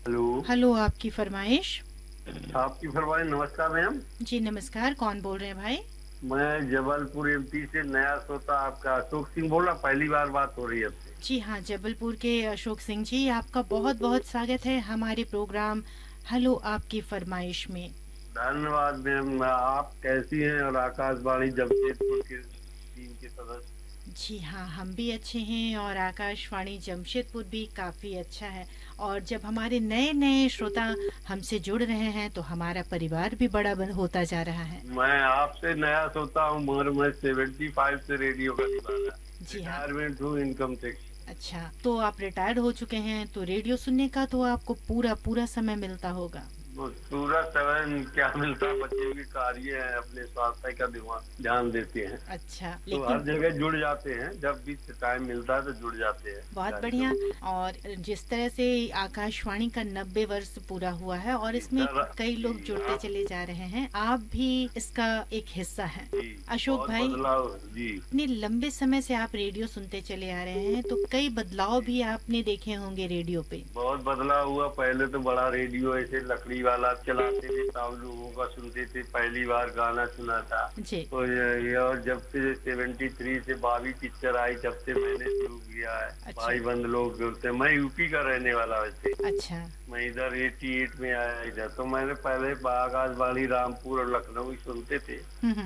Hello. Hello, आपकी फरमाइश। आपकी फरमाइश। नमस्कार मैम। जी नमस्कार, कौन बोल रहे हैं भाई? मैं जबलपुर एमपी से नया श्रोता आपका अशोक सिंह बोल रहा। पहली बार बात हो रही है आपसे। जी हाँ, जबलपुर के अशोक सिंह जी, आपका बहुत बहुत स्वागत है हमारे प्रोग्राम हेलो आपकी फरमाइश में। धन्यवाद मैम। आप कैसी हैं और आकाशवाणी जमशेदपुर के टीम के सदस्य। जी हाँ, हम भी अच्छे हैं और आकाशवाणी जमशेदपुर भी काफ़ी अच्छा है। और जब हमारे नए नए श्रोता हमसे जुड़ रहे हैं तो हमारा परिवार भी बड़ा होता जा रहा है। मैं आपसे नया श्रोता हूँ मगर मैं 75 से रेडियो का दीवाना। जी हाँ। रिटायरमेंट हूँ इनकम टैक्स। अच्छा, तो आप रिटायर्ड हो चुके हैं तो रेडियो सुनने का तो आपको पूरा पूरा समय मिलता होगा। पूरा समय क्या मिलता है, बच्चे भी कार्य है, अपने स्वास्थ्य का ध्यान देते हैं। अच्छा, तो हर लेकिन जगह जुड़ जाते हैं, जब भी टाइम मिलता है तो जुड़ जाते हैं बहुत बढ़िया। कार्यक्रम। और जिस तरह से आकाशवाणी का 90 वर्ष पूरा हुआ है और इसमें सर कई लोग जी जुड़ते आप चले जा रहे हैं, आप भी इसका एक हिस्सा हैं। जी अशोक बहुत भाई, बदलाव जी। इतने लंबे समय से आप रेडियो सुनते चले आ रहे हैं तो कई बदलाव भी आपने देखे होंगे रेडियो पे। बहुत बदलाव हुआ। पहले तो बड़ा रेडियो ऐसे लकड़ी वाला चलाते थे, सब लोगों का सुनते थे, पहली बार गाना सुना था। जी। तो ये और जब से 73 से बावी पिक्चर आई, जब से मैंने शुरू किया है। अच्छा। भाई बंद लोग बोलते हैं। मैं यूपी का रहने वाला वैसे। अच्छा। मैं इधर 88 में आया इधर। तो मैंने पहले आकाशवाणी रामपुर और लखनऊ ही सुनते थे।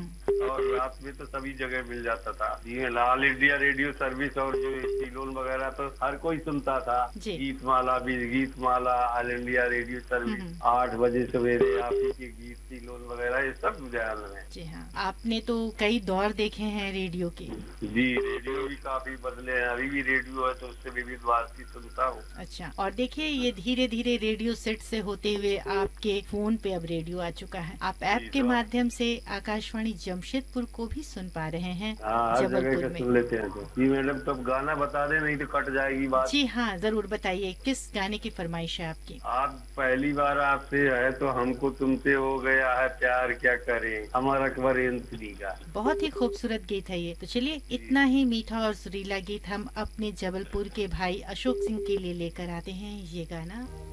और रात में तो सभी जगह मिल जाता था जी। ऑल इंडिया रेडियो सर्विस और जो सीलोन वगैरह तो हर कोई सुनता था। जी। गीत माला ऑल इंडिया रेडियो सर्विस 8 बजे सवेरे आप ही के गीत सीलोन वगैरह ये सब ध्यान में। जी हाँ, आपने तो कई दौर देखे हैं रेडियो के। जी रेडियो भी काफी बदले हैं। अभी भी रेडियो है तो उससे विविध भारती सुनता हूँ। अच्छा, और देखिए ये धीरे धीरे रेडियो सेट से होते हुए आपके फोन पे अब रेडियो आ चुका है। आप ऐप के तो माध्यम से आकाशवाणी जमशेदपुर को भी सुन पा रहे हैं हाँ, हर जगह जबलपुर का में। सुन लेते हैं। तो जी मैडम, तब गाना बता दे नहीं तो कट जाएगी बात। जी हाँ, जरूर बताइए किस गाने की फरमाइश है आपकी? आप पहली बार आपसे है तो हमको तुमसे हो गया है प्यार, क्या करें, अमर अकबर एंथनी का। बहुत ही खूबसूरत गीत है ये। तो चलिए, इतना ही मीठा और सुरीला गीत हम अपने जबलपुर के भाई अशोक सिंह के लिए लेकर आते हैं ये गाना।